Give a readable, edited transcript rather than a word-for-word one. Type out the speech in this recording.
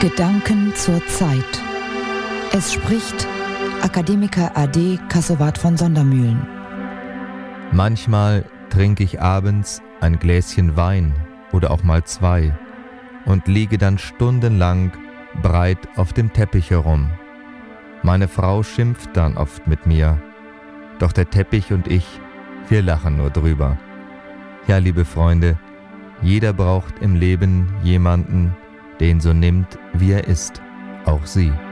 Gedanken zur Zeit. Es spricht Akademiker AD Kassowat von Sondermühlen. Manchmal trinke ich abends ein Gläschen Wein oder auch mal 2 und liege dann stundenlang breit auf dem Teppich herum. Meine Frau schimpft dann oft mit mir, doch der Teppich und ich, wir lachen nur drüber. Ja, liebe Freunde, jeder braucht im Leben jemanden, der ihn so nimmt, wie er ist, auch Sie.